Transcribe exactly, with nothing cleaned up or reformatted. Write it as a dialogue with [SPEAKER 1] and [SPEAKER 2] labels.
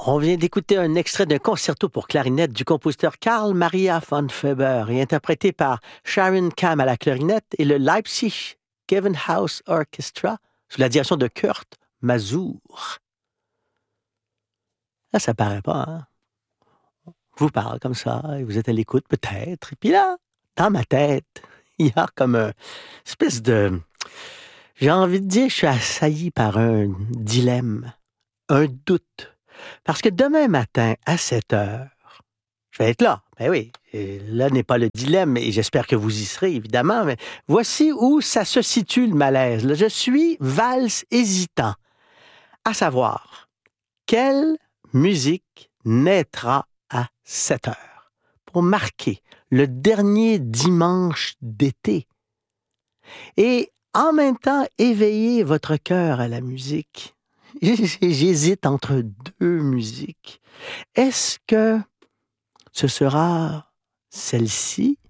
[SPEAKER 1] On vient d'écouter un extrait d'un concerto pour clarinette du compositeur Karl Maria von Weber et interprété par Sharon Kam à la clarinette et le Leipzig Gewandhaus Orchestra sous la direction de Kurt Masur. Là, ça paraît pas, hein? Je vous parle comme ça, et vous êtes à l'écoute peut-être. Et puis là, dans ma tête, il y a comme une espèce de... J'ai envie de dire, je suis assailli par un dilemme, un doute. Parce que demain matin, à sept heures, je vais être là. Ben oui, et là n'est pas le dilemme, et j'espère que vous y serez, évidemment, mais voici où ça se situe, le malaise. Là, je suis valse hésitant, à savoir, quelle musique naîtra à sept heures pour marquer le dernier dimanche d'été et en même temps éveiller votre cœur à la musique. J'hésite entre deux musiques. Est-ce que ce sera celle-ci